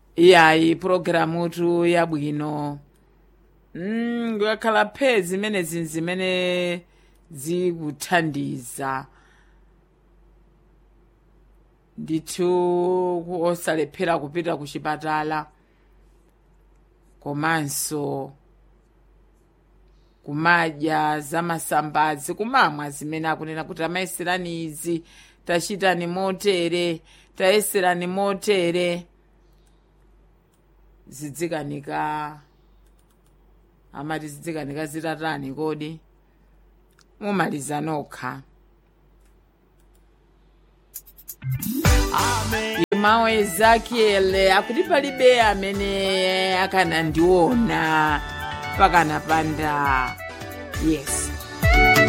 iyayi programu tu yabwino ngakhala phe zimene zikuthandiza ndithu osalephera kupita ku chipatala komanso kumadya zamasambazi kumamwa zimene akunena kuti amayeserani izi tachitani motere tayeserani motere zidzikanika amati zidzikanika zitatani kodi mumaliza nokha mawu Ezekiel akuti palibe amene akanandiona pakanapanda Yesu.